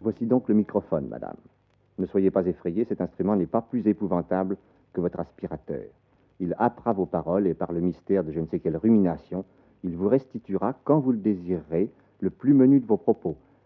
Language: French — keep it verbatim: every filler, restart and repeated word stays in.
Voici donc le microphone, madame. Ne soyez pas effrayée, cet instrument n'est pas plus épouvantable que votre aspirateur. Il happera vos paroles et par le mystère de je ne sais quelle rumination, il vous restituera, quand vous le désirerez, le plus menu de vos propos.